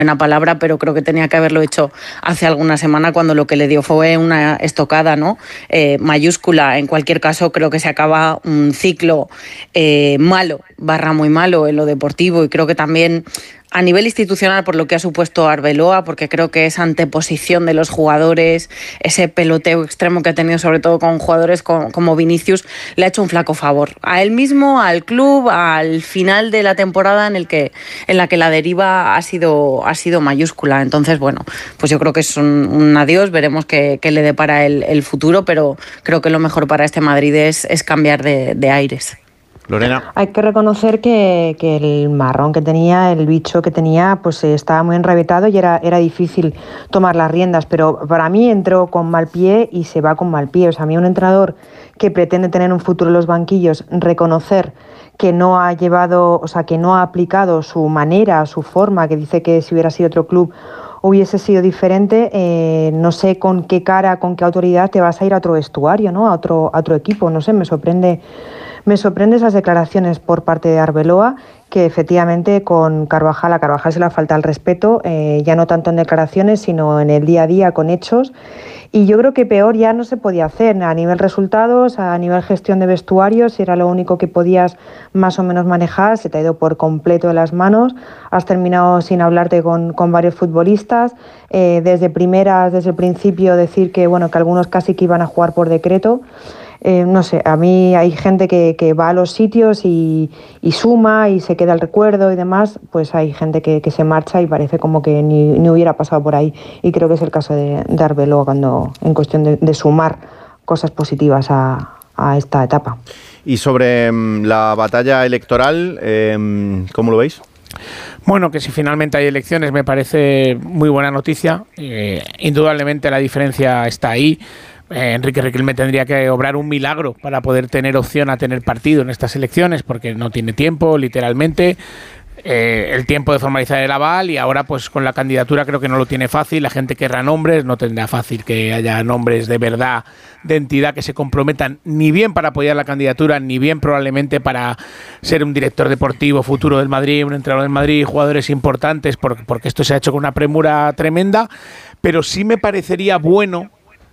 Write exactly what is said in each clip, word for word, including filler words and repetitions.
buena palabra, pero creo que tenía que haberlo hecho hace alguna semana cuando lo que le dio fue una estocada, ¿no? Eh, mayúscula. En cualquier caso, creo que se acaba un ciclo eh, malo, barra muy malo en lo deportivo, y creo que también a nivel institucional por lo que ha supuesto Arbeloa, porque creo que esa anteposición de los jugadores, ese peloteo extremo que ha tenido sobre todo con jugadores con, como Vinicius, le ha hecho un flaco favor a él mismo, al club, al final de la temporada en el que en la que la deriva ha sido ha sido mayúscula. Entonces, bueno, pues yo creo que es un, un adiós, veremos qué, qué le depara el, el futuro, pero creo que lo mejor para este Madrid es, es cambiar de, de aires. Lorena. Hay que reconocer que, que el marrón que tenía, el bicho que tenía, pues estaba muy enrabietado y era, era difícil tomar las riendas, pero para mí entró con mal pie y se va con mal pie. O sea, a mí un entrenador que pretende tener un futuro en los banquillos, reconocer que no ha llevado, o sea, que no ha aplicado su manera, su forma, que dice que si hubiera sido otro club hubiese sido diferente, eh, no sé con qué cara, con qué autoridad te vas a ir a otro vestuario, ¿no? A otro, a otro equipo, no sé, me sorprende. Me sorprende esas declaraciones por parte de Arbeloa, que efectivamente con Carvajal, a Carvajal se le falta el respeto, eh, ya no tanto en declaraciones, sino en el día a día con hechos. Y yo creo que peor ya no se podía hacer a nivel resultados, a nivel gestión de vestuarios, si era lo único que podías más o menos manejar, se te ha ido por completo de las manos, has terminado sin hablarte con, con varios futbolistas, eh, desde primeras, desde el principio decir que, bueno, que algunos casi que iban a jugar por decreto. Eh, no sé, a mí hay gente que, que va a los sitios y, y suma y se queda el recuerdo y demás, pues hay gente que, que se marcha y parece como que ni, ni hubiera pasado por ahí, y creo que es el caso de, de Arbeloa cuando en cuestión de, de sumar cosas positivas a, a esta etapa. Y sobre um, la batalla electoral, eh, ¿cómo lo veis? Bueno, que si finalmente hay elecciones me parece muy buena noticia. Eh, indudablemente la diferencia está ahí. Eh, Enrique Riquelme tendría que obrar un milagro para poder tener opción a tener partido en estas elecciones, porque no tiene tiempo, literalmente. Eh, el tiempo de formalizar el aval, y ahora pues con la candidatura creo que no lo tiene fácil. La gente querrá nombres, no tendrá fácil que haya nombres de verdad, de entidad, que se comprometan ni bien para apoyar la candidatura, ni bien probablemente para ser un director deportivo futuro del Madrid, un entrenador del Madrid, jugadores importantes, porque, porque esto se ha hecho con una premura tremenda. Pero sí me parecería bueno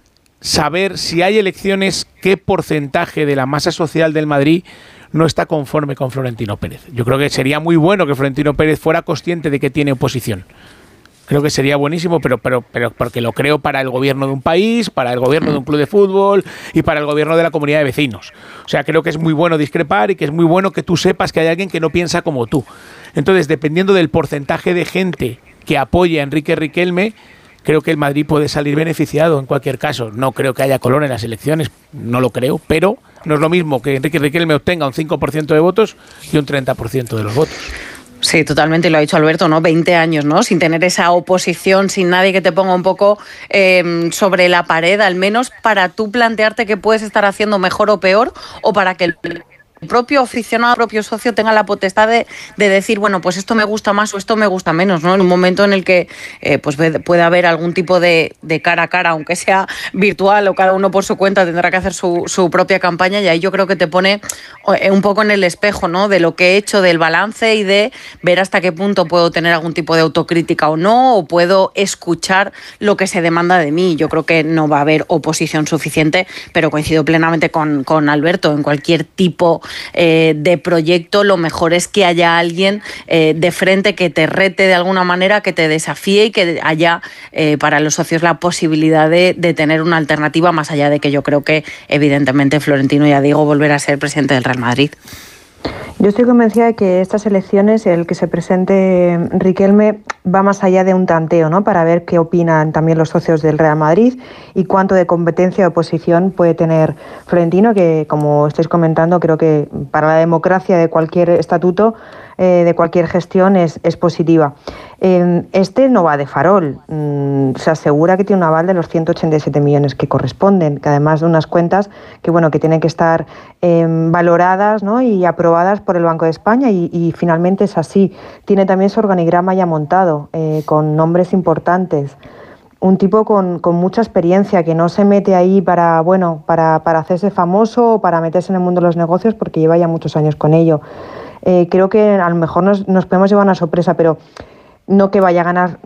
saber si hay elecciones, qué porcentaje de la masa social del Madrid no está conforme con Florentino Pérez. Yo creo que sería muy bueno que Florentino Pérez fuera consciente de que tiene oposición. Creo que sería buenísimo, pero, pero, pero porque lo creo para el gobierno de un país, para el gobierno de un club de fútbol y para el gobierno de la comunidad de vecinos. O sea, creo que es muy bueno discrepar y que es muy bueno que tú sepas que hay alguien que no piensa como tú. Entonces, dependiendo del porcentaje de gente que apoye a Enrique Riquelme, creo que el Madrid puede salir beneficiado en cualquier caso. No creo que haya color en las elecciones, no lo creo, pero no es lo mismo que Enrique Riquelme obtenga un cinco por ciento de votos y un treinta por ciento de los votos. Sí, totalmente, lo ha dicho Alberto, ¿no? veinte años, ¿no? Sin tener esa oposición, sin nadie que te ponga un poco eh, sobre la pared, al menos para tú plantearte qué puedes estar haciendo mejor o peor, o para que el el propio aficionado, el propio socio tenga la potestad de, de decir, bueno, pues esto me gusta más o esto me gusta menos, ¿no? En un momento en el que eh, pues puede haber algún tipo de, de cara a cara, aunque sea virtual o cada uno por su cuenta tendrá que hacer su, su propia campaña, y ahí yo creo que te pone un poco en el espejo, ¿no? De lo que he hecho, del balance, y de ver hasta qué punto puedo tener algún tipo de autocrítica o no, o puedo escuchar lo que se demanda de mí. Yo creo que no va a haber oposición suficiente, pero coincido plenamente con, con Alberto, en cualquier tipo Eh, de proyecto, lo mejor es que haya alguien eh, de frente que te rete de alguna manera, que te desafíe, y que haya eh, para los socios la posibilidad de, de tener una alternativa, más allá de que yo creo que evidentemente Florentino, ya digo, volverá a ser presidente del Real Madrid. Yo estoy convencida de que estas elecciones, el que se presente Riquelme, va más allá de un tanteo, ¿no? Para ver qué opinan también los socios del Real Madrid y cuánto de competencia o oposición puede tener Florentino, que, como estáis comentando, creo que para la democracia de cualquier estatuto, eh, de cualquier gestión, es, es positiva. Eh, este no va de farol. Mm, se asegura que tiene un aval de los ciento ochenta y siete millones que corresponden, que además de unas cuentas que, bueno, que tienen que estar eh, valoradas, ¿no? Y aprobadas por el Banco de España, y, y finalmente es así. Tiene también su organigrama ya montado, eh, con nombres importantes. Un tipo con, con mucha experiencia, que no se mete ahí para, bueno, para, para hacerse famoso o para meterse en el mundo de los negocios, porque lleva ya muchos años con ello. Eh, creo que a lo mejor nos, nos podemos llevar una sorpresa, pero no que vaya a ganar